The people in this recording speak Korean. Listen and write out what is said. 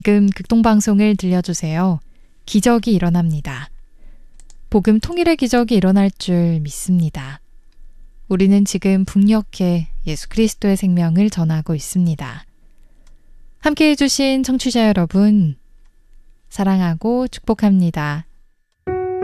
지금 극동방송을 들려주세요. 기적이 일어납니다. 복음 통일의 기적이 일어날 줄 믿습니다. 우리는 지금 북녘에 예수 그리스도의 생명을 전하고 있습니다. 함께해 주신 청취자 여러분, 사랑하고 축복합니다.